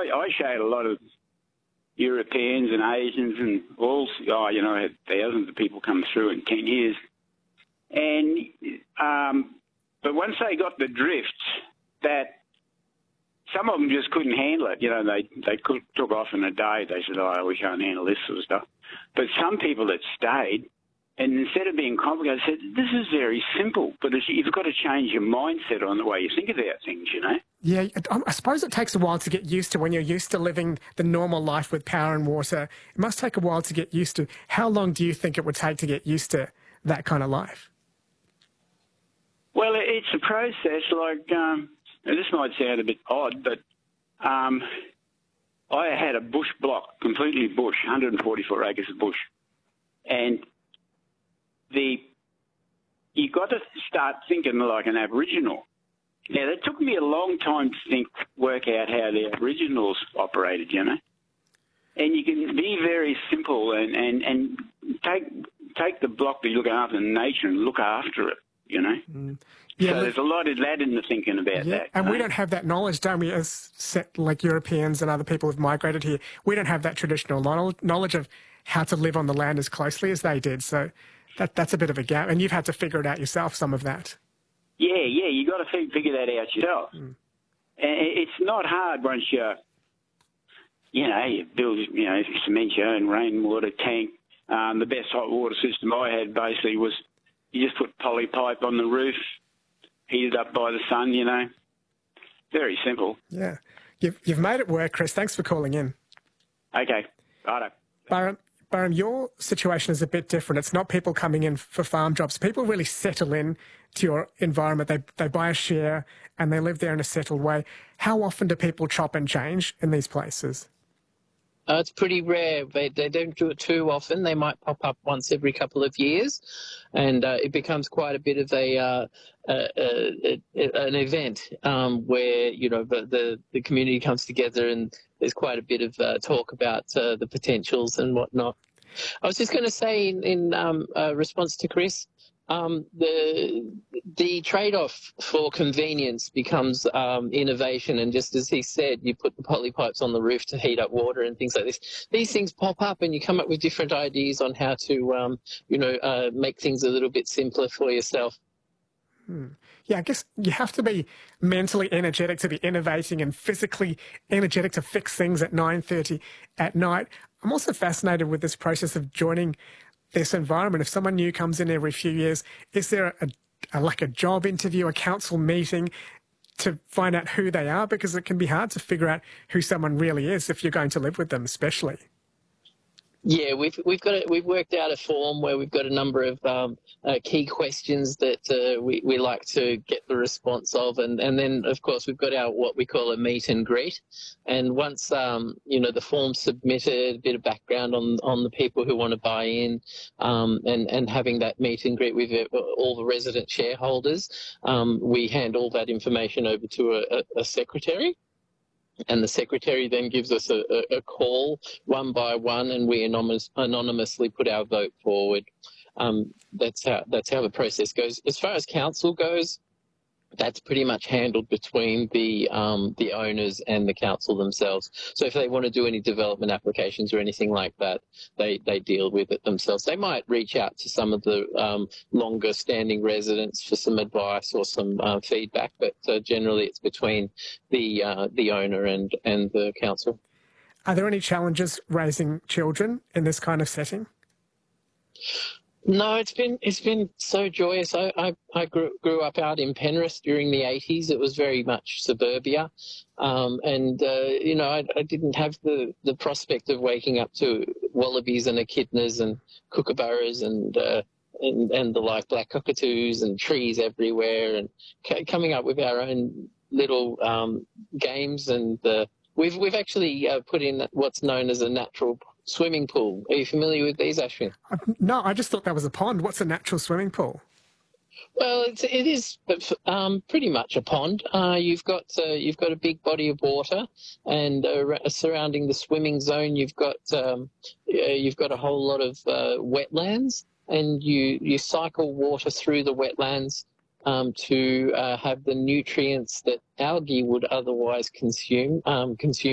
I showed a lot of Europeans and Asians and all, I had thousands of people come through in 10 years. And, but once they got the drift, that some of them just couldn't handle it. They took off in a day. They said, we can't handle this sort of stuff. But some people that stayed, and instead of being complicated, said, this is very simple, but you've got to change your mindset on the way you think about things, Yeah, I suppose it takes a while to get used to when you're used to living the normal life with power and water. It must take a while to get used to. How long do you think it would take to get used to that kind of life? Well, it's a process. This might sound a bit odd, but I had a bush block, completely bush, 144 acres of bush. And you got to start thinking like an Aboriginal. Now, that took me a long time to work out how the Aboriginals operated, And you can be very simple and take the block that you're looking after in nature and look after it, Mm. Yeah, so there's a lot of that in the thinking about that. And we don't have that knowledge, don't we, as like Europeans and other people who've migrated here. We don't have that traditional knowledge of how to live on the land as closely as they did. So that's a bit of a gap. And you've had to figure it out yourself, some of that. Yeah, you got to figure that out yourself. Mm. And it's not hard once you build, cement your own rainwater tank. The best hot water system I had basically was you just put poly pipe on the roof, heated up by the sun, Very simple. Yeah. You've made it work, Chris. Thanks for calling in. Okay. Righto. Byron, your situation is a bit different. It's not people coming in for farm jobs. People really settle in to your environment. They buy a share and they live there in a settled way. How often do people chop and change in these places? It's pretty rare. They don't do it too often. They might pop up once every couple of years, and it becomes quite a bit of an event where the community comes together, and there's quite a bit of talk about the potentials and whatnot. I was just going to say in response to Chris, the trade-off for convenience becomes innovation, and just as he said, you put the poly pipes on the roof to heat up water and things like this. These things pop up, and you come up with different ideas on how to, make things a little bit simpler for yourself. Yeah, I guess you have to be mentally energetic to be innovating and physically energetic to fix things at 9:30 at night. I'm also fascinated with this process of joining this environment. If someone new comes in every few years, is there a job interview, a council meeting to find out who they are? Because it can be hard to figure out who someone really is if you're going to live with them, especially. Yeah, we've worked out a form where we've got a number of key questions that we like to get the response of, and then of course we've got our what we call a meet and greet. And once the form's submitted, a bit of background on the people who want to buy in, and having that meet and greet with all the resident shareholders, we hand all that information over to a secretary. And the secretary then gives us a call one by one, and we anonymously put our vote forward. That's how the process goes. As far as council goes, that's pretty much handled between the owners and the council themselves. So if they want to do any development applications or anything like that, they deal with it themselves. They might reach out to some of the longer standing residents for some advice or some feedback, but generally it's between the owner and the council. Are there any challenges raising children in this kind of setting? No, it's been so joyous. I grew up out in Penrith during the 80s. It was very much suburbia, and I didn't have the prospect of waking up to wallabies and echidnas and kookaburras and the like, black cockatoos and trees everywhere, and coming up with our own little games. And we've actually put in what's known as a natural swimming pool. Are you familiar with these, Ashwin? No, I just thought that was a pond. What's a natural swimming pool? Well, it is pretty much a pond. You've got a big body of water, and surrounding the swimming zone, you've got a whole lot of wetlands, and you cycle water through the wetlands to have the nutrients that algae would otherwise consume